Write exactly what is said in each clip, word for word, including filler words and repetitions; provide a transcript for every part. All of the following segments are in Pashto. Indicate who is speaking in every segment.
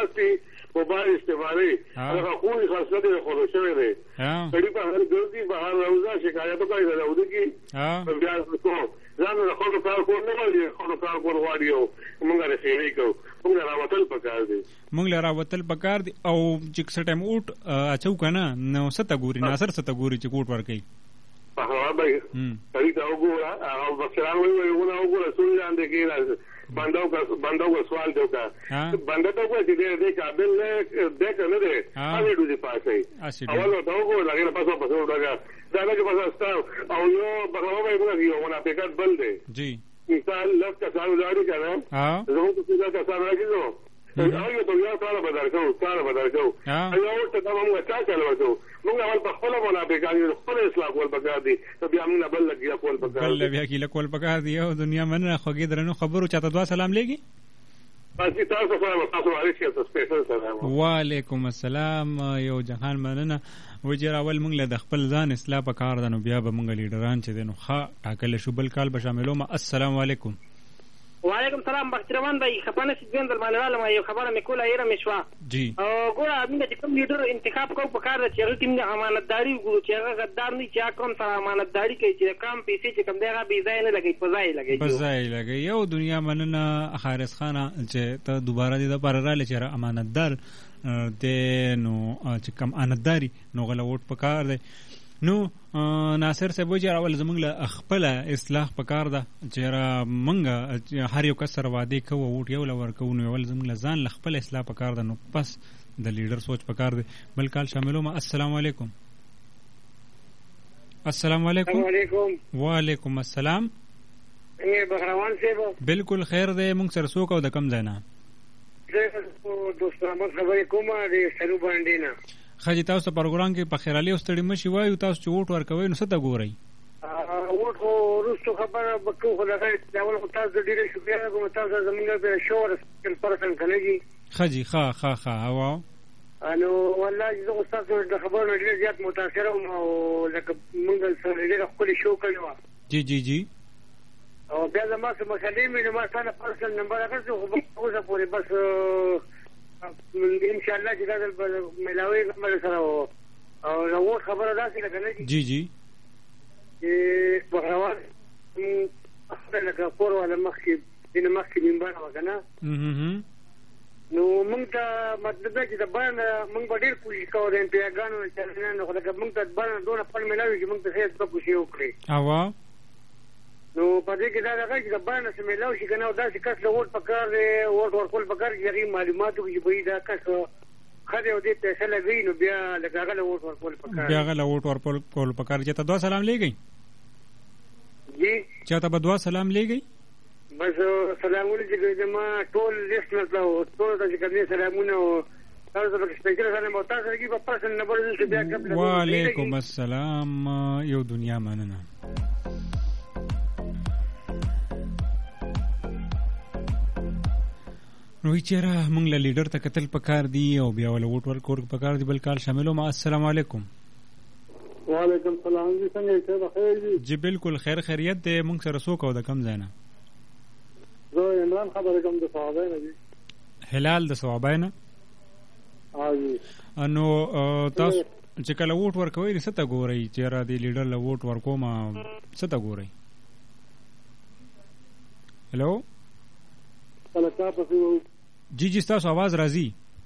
Speaker 1: ناشتي موبایل استعمالي هغه خو یې خاصه دې خو شوی دی کړي په هر ګرځي بهر روزه شکایت کوي دا ودی کی ها بیا کو ځان له خپل کار کول نه غواړي خپل کار کول غواړي موږ راځي کو موږ راوتل پکار دي
Speaker 2: موږ راوتل پکار دي او چې څه ټایم اوټ اچو کنه نو ست ګوري ناصر ست ګوري چې کوټ ور کوي
Speaker 1: په هغه به کړي دا وګوره او بچران وي وګوره وګوره سولې اندې کې بندو کا بندو کا سوال دیو کا بندو تو کو دې دې قابل نه دې کنه دې اوی دې پاسه اول تو کو لګره پاسو پاسو ډاګه دا نه پاسه استا او یو بغاوه به موږ یو ونه پکټ بل دی جی مثال لږ کا ځان لري کنه ها زه کو څه کا ځان راځو او یو ته یو کار بدل کو کار بدل کو یو ته دا موږ چا چلو ته موږ اول په خپل مولا به کاږي خپل اصلاح کول پکار دي ته بیا موږ بل لګیا کول پکار
Speaker 2: بل بیا کی کول پکار دي او دنیا من خوګي درنو خبرو چاته دعا سلام لګي
Speaker 1: پاتې تاسو سره تاسو علیکم سپیشل سلام
Speaker 2: وعلیکم السلام یو جهان مننه وجر اول موږ له خپل ځان اصلاح پکار دنو بیا به موږ لیډران چې دنو ښه ټاکل شو بل کال به شاملو ما السلام علیکم
Speaker 3: وعلیکم السلام بختروان بھائی خپانه سیدوین در باندې والا ما یو خبره میکوله ایره مشوا
Speaker 2: جی
Speaker 3: او ګوره موږ چې کوم لیډر انتخاب کوو په کار چې هغه کوم امانتداري وګورو چې هغه غدار نه چې کوم سره امانتداري کوي چې کم پیسې چې کم دی هغه بي ځای نه لګي په ځای لګي
Speaker 2: په ځای لګي یو دنیا مننه خارس خانه چې ته دوباره دې د پرراله چې امانتدار دې نو چې کم امانتداري نو غلا ووټ پکار دی نو ناصر صاحب وجه اول زمونږ له خپل اصلاح پکار ده چې را مونږ هر یو کس سره وعده کوو ووټ یو لور کوو نو اول زمونږ له ځان له خپل اصلاح پکار ده نو پس د لیډر سوچ پکار ده بل کال شاملو ما السلام علیکم السلام علیکم وعلیکم السلام
Speaker 3: اے بهروان صاحب
Speaker 2: بالکل خیر ده مونږ سره سوک او د کم ځای نه
Speaker 3: زه دوست محمد خبرې کوم د سلو باندې نه
Speaker 2: خاجي تاسو پروګرام کې په خیرالي اوستړي مشي وایو تاسو چې ووټ ورکوي نو څه تا ګورئ
Speaker 3: ووټ خو وروستو خبره به کوو خو دغه اول خو تاسو ډېره شکریه کوم تاسو زموږ په شور سپیشل پرسن کلیږي
Speaker 2: خاجي ښه ښه ښه او
Speaker 3: نو والله زه خو تاسو د خبرو نه ډېر زیات متاثره وم او لکه موږ سره ډېره ښکلې شو کړې وه
Speaker 2: جی جی جی
Speaker 3: او بیا زما څه مسلې مې نو ما تا نه پرسنل نمبر اخیستی خو اوسه پورې بس ان شاء الله چې دا د ملاوي نمبر سره او د ووټ خبره داسې لکه نه
Speaker 2: جی جی
Speaker 3: چې بهروان لکه کور والا مخکې دینه مخکې ممبر وه که نه نو موږ ته مطلب دا چې د بڼه موږ به ډېر کوشش کوو د امپیاګانو نه چلنانو خو لکه موږ ته بڼه دونه پړ میلاوي چې موږ ته ښه دوه کوشش وکړي
Speaker 2: اوا
Speaker 3: نو په دې کې دا دغه چې د بڼه څه میلاو شي که نه او داسې کس له ووټ پکار دی ووټ ورکول پکار چې هغې معلومات وکړي چې بهي دا کس ښه دی او دې پیسه لګوي نو بیا لکه هغه له ووټ ورکول پکار
Speaker 2: بیا هغه له ووټ ورکول پکار چې ته دوه سلام لیږئ
Speaker 3: جی
Speaker 2: چا ته به دوه سلام لیږئ
Speaker 3: بس سلامونه چې زما ټول لیست نه تلو ټولو ته چې کوم دي سلامونه او تاسو ته سپیشل سلام او تاسو کې په پرسنل نمبر دې بیا قبل
Speaker 2: وعلیکم السلام یو دنیا مننه نو چیرې موږ له لیډر ته قتل پکار دی او بیا ول ووټ ورکول پکار دی بل کال شاملو ما السلام علیکم
Speaker 1: وعلیکم السلام جی څنګه یې خیر جی
Speaker 2: جی بالکل خیر خیریت دی موږ سره سوک او د کم ځای نه
Speaker 1: زه عمران خبرې کوم د صحابه نه
Speaker 2: هلال د صحابه نه
Speaker 1: ها جی
Speaker 2: نو تاسو چې کله ووټ ورکوي څه ته ګورئ چې را دی لیډر له ووټ ورکوم څه ته ګورئ هلو جی جی تاسو आवाज راځي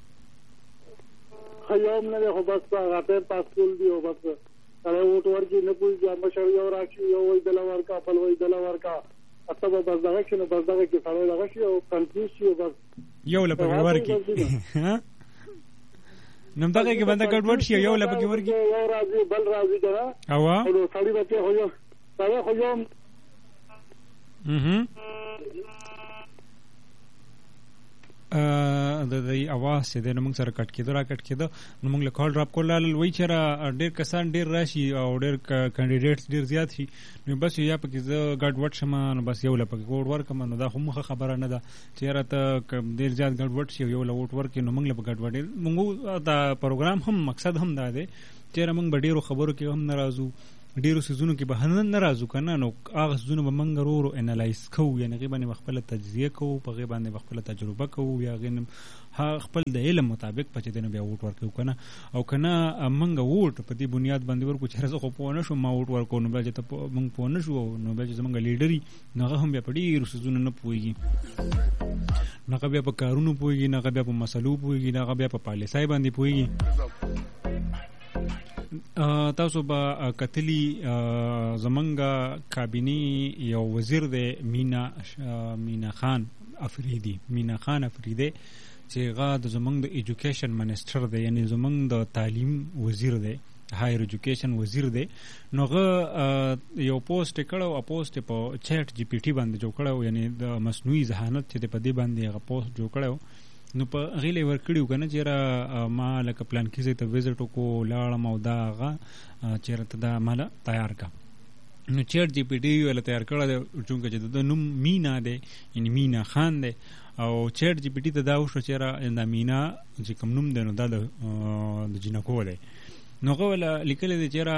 Speaker 1: خیام نه خو بس هغه په پاسکول دی او بس کله ووټ ورکړي نه پوهېږي مشر یو راشي یو وایي دله ورکړه بل وایي دله ورکړه اته به بس دغه شي نو بس دغه کې سړی دغه شي او کنفیوز شي او بس
Speaker 2: یو له پکې ورکړي نو دغه کې بنده ګډوډ شي یو له پکې ورکړي
Speaker 1: یو راځي بل راځي دا
Speaker 2: او
Speaker 1: نو سړی به ته خو یو سړی خو یو
Speaker 2: اها د دې اواز دې نو موږ سره کټ کېدو را کټ کېدو نو موږ له کال ډراپ کول وای چې را ډېر کسان ډېر راشي او ډېر کینډیډیټس ډېر زیات شي نو بس یا پکې زه ګډ وډ شم نو بس یو له پکې ووټ ورکم نو دا خو مخه خبره نه ده چې را ته ډېر زیات ګډ وډ شي یو له ووټ ورکې نو موږ له ګډ وډ موږ دا پروګرام هم مقصد هم دا دی چې موږ به ډېرو خبرو کې هم ناراضو ډیرو سيزونو کې به هنن ناراضو کنه نو هغه سيزونو به منګ ورو انالایز کوو یعنی غیبه خپل تجزیه کوو په غیبه باندې خپل تجربه کوو یا غن خپل د علم مطابق پچې دنه بیا ووټ ورکو کنه او کنه منګ ووټ په دې بنیاد باندې ورکو چې رزه خو په ونه شو ما ووټ ورکو نو بیا چې ته منګ په ونه شو نو بیا چې منګ لیډري نو هم بیا په ډیرو سيزونو نه پويږي نه بیا په کارونو پويږي نه بیا په مسلو پويږي نه بیا په پالیسای باندې پويږي. تاسو به کتلی زمنګ کابینی یو وزیر دی مینا مینا خان افریدی مینا خان افریدی چې هغه د زمنګ د ایجوکیشن منسٹر دی یعنی زمنګ د تعلیم وزیر دی هایر ایجوکیشن وزیر دی نو هغه یو پوسټ کړو او پوسټ په چیټ جی پی ټی باندې جوړ کړو یعنی د مصنوعي ذهانت چې په دې باندې هغه پوسټ جوړ کړو نو په غیله ورکړیو کنه چې را ما لکه پلان کیږي ته وزټ کو لاړم او دا هغه چیرته دا مال تیار کا نو چیټ جی پی ټی ول تیار کړل چې د نوم مینا دی یعنی مینا خان دی او چیټ جی پی ټی ته دا وشو چې را د مینا چې کوم نوم دی نو دا د جنکو دی نو غول لیکل دي چې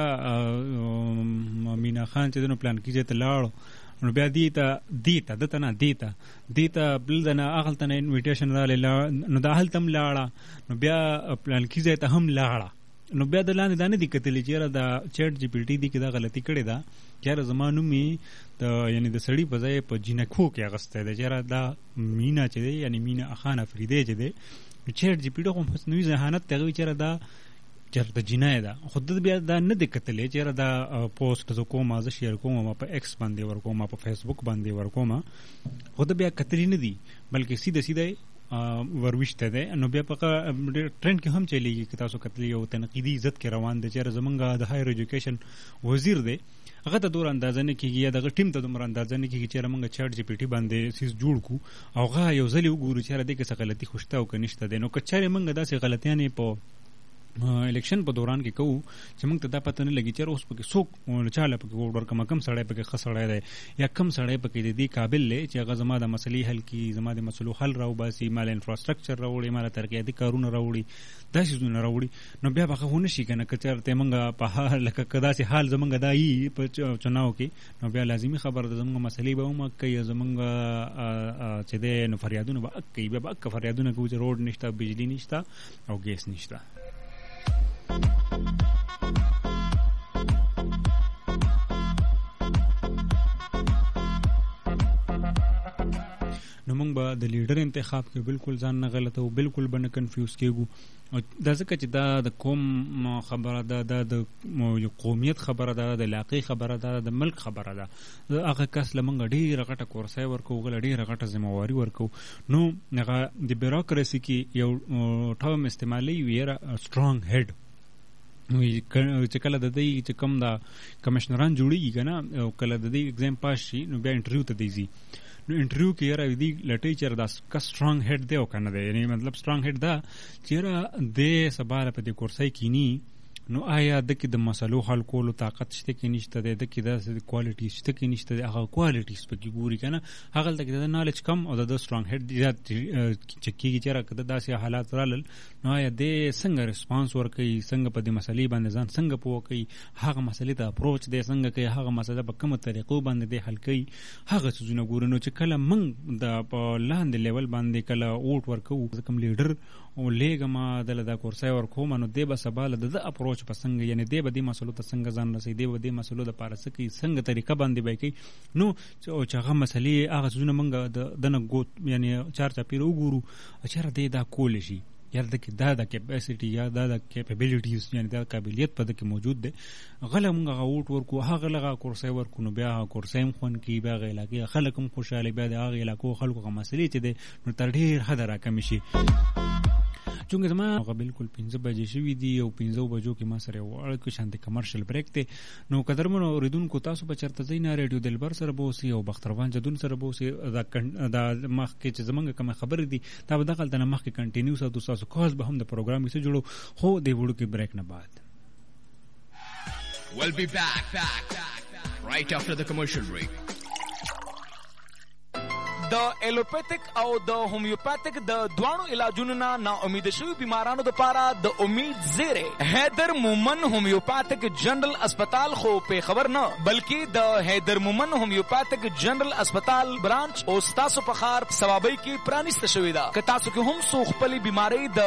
Speaker 2: را مینا خان چې نو پلان کیږي ته لاړ نو بیا دیتا دیتا دته نه دیتا دیتا بل دنه اغل ته انویټیشن را لاله نو دا هل تم لاړه نو بیا پلان کیږي ته هم لاړه نو بیا د لاندې دانه دی کتلی چې دا چیټ جی پی ټی دی کې دا غلطی کړې ده چې زمانو می د یعنی د سړی په ځای په جنکو کې اغسته ده چې دا مینا چې دی یعنی مینا خان افریدی چې دی چیټ جی پی ټی کوم مصنوعي ذهانت ته چې دا چرته جنای ده خود بیا دا نه د کتلې چې دا پوسټ زو کوم از شیر کوم ما په ایکس باندې ور کوم په فیسبوک باندې ور کوم خود بیا کتلې نه دي بلکې سیده سیده وروشته ده نو بیا په ټرند کې هم چلیږي که تاسو کتلې او تنقیدی عزت کې روان دي چې زمونږ د هایر ایجوکیشن وزیر دی هغه ته دور اندازه نه کیږي یا دغه ټیم ته دومره اندازه نه کیږي چې موږ چیټ جی پی ټی باندې سیس جوړ کو او هغه یو ځل وګورو چې را دې کې څه غلطي خوشته او کنيشته ده نو کچاره موږ داسې غلطیاں په الیکشن په دوران کې کوو چې موږ ته دا پته نه لګي چې اوس پکې څوک چاله پکې ووټ ورکړم کم سړی پکې خسړی دی یا کم سړی پکې د دې قابل لې چې هغه زما د مسلې حل کی زما د مسلو حل راو باسي مال انفراستراکچر راوړي مال ترقیاتي کارونه راوړي دا شیزونه راوړي نو بیا به خو نشي کنه کچر ته موږ په حال لکه کدا سي حال زمونږ دایي په چناو کې نو بیا لازمي خبر ده زمونږ مسلې به هم کوي زمونږ چې ده نو فریادونه به کوي به به فریادونه کوي چې روډ نشته بجلی نشته او ګیس نشته. نو موږ به د لیډر انتخاب کې بالکل ځان نه غلط او بالکل به نه کنفیوز کېږو دا ځکه چې دا د قوم خبره ده د یو قومیت خبره ده د علاقې خبره ده د ملک خبره ده هغه کس له موږ ډېره غټه کورسۍ ورکوو هغه له ډېره غټه ذمهواري ورکوو نو هغه د بیروکراسي کې یو ټرم استعمالوي ویره سټرانګ هیډ چې کله د دې چې کوم دا کمشنران جوړیږي کنه او کله د دې ایگزام پاس شي نو بیا انټرویو ته دیږي نو انټرویو کې یاره دی لټی چر دا کا سټرانګ هیډ دی او کنه دی یعنی مطلب سټرانګ هیډ دا چې د سباله په دې کورسای کینی نو آیا د کې د مسلو حل کولو طاقت شته کې نشته د کې د کوالټي شته کې نشته هغه کوالټیز په کې ګوري کنه هغه د د نالج کم او د سټرانګ هیډ زیات چې کېږي چې راکده داسې حالات رالل نو آیا د څنګه ریسپانس ورکوي څنګه په دې مسلې باندې ځان څنګه پوه کوي هغه مسلې ته اپروچ دی څنګه کوي هغه مسله په کومه طریقو باندې دی حل کوي هغه څه ګوري نو چې کله موږ د په لاندې لیول باندې کله اوټ ورکو کوم لیډر او لېګما د لدا کورسای ورکوم نو دی به سباله د اپروچ په څنګه یعنی دی به د مسلو ته څنګه ځان رسي دی به د مسلو د پاره سکی څنګه طریقه باندې به کوي نو چې هغه مسلې هغه څونه موږ د نه ګوت یعنی چار چا پیر وګورو چې را دی دا کول شي یا د کې دا د کیپاسټي یا دا د کیپابیلیټیز یعنی دا قابلیت په دې کې موجود دی غله موږ غوټ ورکو هغه لغه کورسای ورکو نو بیا کورسای هم خون کې بیا غلا کې خلک هم خوشاله بیا د هغه علاقو خلکو غو مسلې چې دی نو تر ډیر حد راکم شي چونګه زما هغه بالکل پنځه بجې شوي دي او پنځه بجو کې ما سره وړ کې شانتي کمرشل بریک ته نو قدرمنو اوریدونکو تاسو به چرته زینا ریډیو دلبر سره بوسي او بختروان جدون سره بوسي دا دا مخ کې چې زمونږ کوم خبر دي دا به دغه د مخ کې کنټینیو ساتو تاسو کاز به هم د پروګرام سره جوړو خو د وړو کې بریک نه بعد
Speaker 4: We'll be back, back, back, back right after the commercial break. د ایلوپیتھک او د هومیوپیتھک د دوانو علاجونو نه نا امید شوی بیمارانو لپاره د امید زیره حیدر مومن هومیوپیتھک جنرال اسپیټال خو په خبر نه بلکې د حیدر مومن هومیوپیتھک جنرال اسپیټال برانچ او تاسو په خار ثوابي کې پرانیست شوی دا که تاسو کې هم سو خپل بیماری د